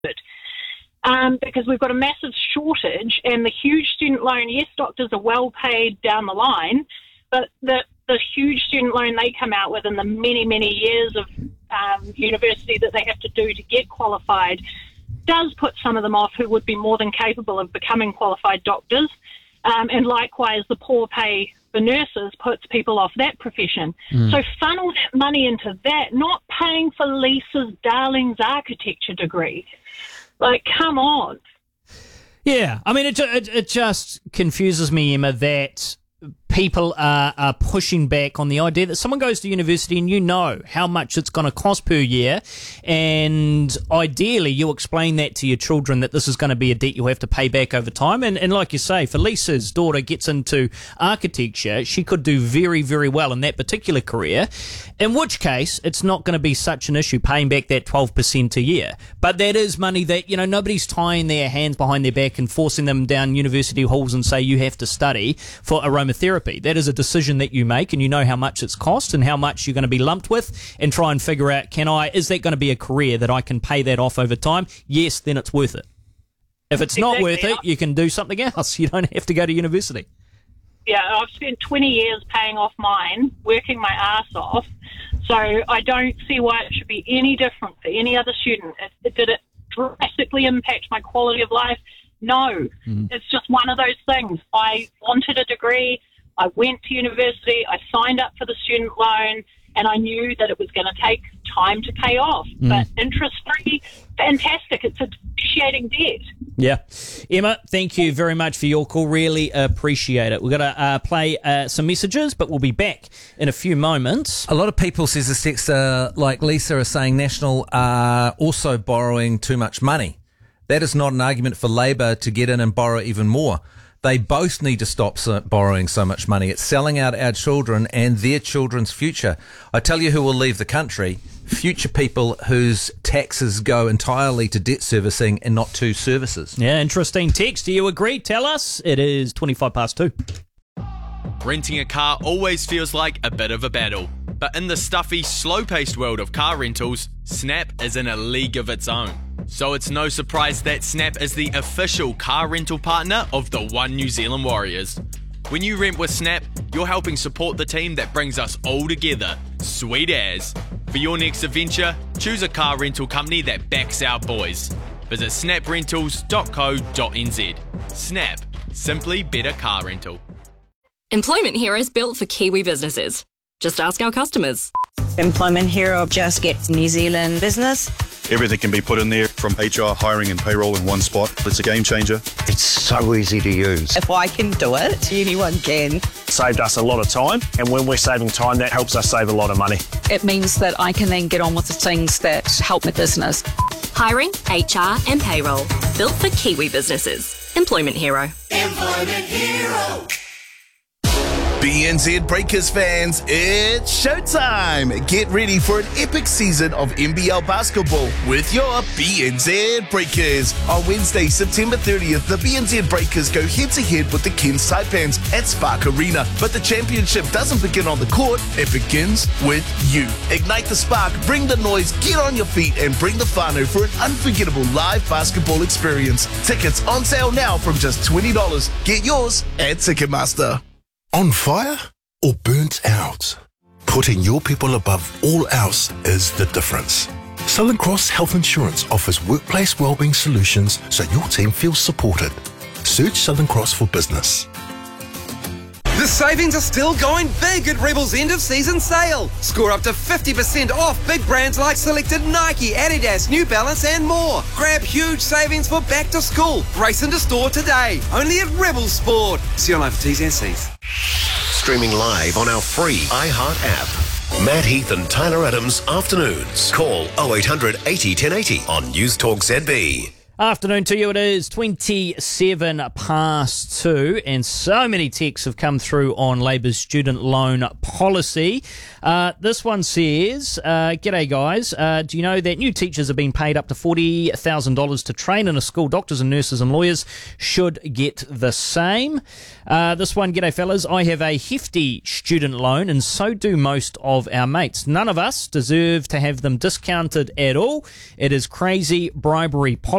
because we've got a massive shortage, and the huge student loan, yes, doctors are well paid down the line, but the huge student loan they come out with in the many, many years of university that they have to do to get qualified does put some of them off who would be more than capable of becoming qualified doctors. And likewise, the poor pay for nurses puts people off that profession. So funnel that money into that, not paying for Lisa's darling's architecture degree. Like, come on. Yeah, I mean, it just confuses me, Emma, that people are pushing back on the idea that someone goes to university and you know how much it's going to cost per year, and ideally you explain that to your children that this is going to be a debt you'll have to pay back over time. And like you say, if Lisa's daughter gets into architecture, she could do very, very well in that particular career, in which case it's not going to be such an issue paying back that 12% a year. But that is money that, you know, nobody's tying their hands behind their back and forcing them down university halls and say you have to study for aromatherapy. That is a decision that you make, and you know how much it's cost and how much you're going to be lumped with, and try and figure out, is that going to be a career that I can pay that off over time? Yes, then it's worth it. If it's not worth it, you can do something else. You don't have to go to university. Yeah, I've spent 20 years paying off mine, working my ass off, so I don't see why it should be any different for any other student. Did it drastically impact my quality of life? No. It's just one of those things. I wanted a degree. I went to university, I signed up for the student loan, and I knew that it was going to take time to pay off. But interest-free, fantastic. It's a depreciating debt. Yeah. Emma, thank you very much for your call. Really appreciate it. We're going to play some messages, but we'll be back in a few moments. A lot of people, says the texter, like Lisa, are saying National are also borrowing too much money. That is not an argument for Labor to get in and borrow even more. They both need to stop borrowing so much money. It's selling out our children and their children's future. I tell you who will leave the country: future people whose taxes go entirely to debt servicing and not to services. Yeah, interesting text. Do you agree? Tell us. It is 2. Renting a car always feels like a bit of a battle. But in the stuffy, slow-paced world of car rentals, Snap is in a league of its own. So it's no surprise that Snap is the official car rental partner of the One New Zealand Warriors. When you rent with Snap, you're helping support the team that brings us all together. Sweet as. For your next adventure, choose a car rental company that backs our boys. Visit snaprentals.co.nz. Snap. Simply better car rental. Employment Hero is built for Kiwi businesses. Just ask our customers. Employment Hero just gets New Zealand business. Everything can be put in there, from HR, hiring and payroll in one spot. It's a game changer. It's so easy to use. If I can do it, anyone can. Saved us a lot of time, and when we're saving time, that helps us save a lot of money. It means that I can then get on with the things that help my business. Hiring, HR and payroll. Built for Kiwi businesses. Employment Hero. Employment Hero. BNZ Breakers fans, it's showtime! Get ready for an epic season of NBL basketball with your BNZ Breakers. On Wednesday, September 30th, the BNZ Breakers go head-to-head with the Cairns Taipans at Spark Arena. But the championship doesn't begin on the court, it begins with you. Ignite the spark, bring the noise, get on your feet and bring the whānau for an unforgettable live basketball experience. Tickets on sale now from just $20. Get yours at Ticketmaster. On fire or burnt out? Putting your people above all else is the difference. Southern Cross Health Insurance offers workplace wellbeing solutions so your team feels supported. Search Southern Cross for business. The savings are still going big at Rebel's end of season sale. Score up to 50% off big brands like selected Nike, Adidas, New Balance and more. Grab huge savings for back to school. Race into store today. Only at Rebel Sport. See online for T's and C's. Streaming live on our free iHeart app. Matt Heath and Tyler Adams afternoons. Call 0800 80 1080 on News Talk ZB. Afternoon to you. It is 27 past 2, and so many texts have come through on Labour's student loan policy. This one says, G'day guys, do you know that new teachers have been paid up to $40,000 to train in a school? Doctors and nurses and lawyers should get the same. This one, G'day fellas, I have a hefty student loan and so do most of our mates. None of us deserve to have them discounted at all. It is crazy bribery policy.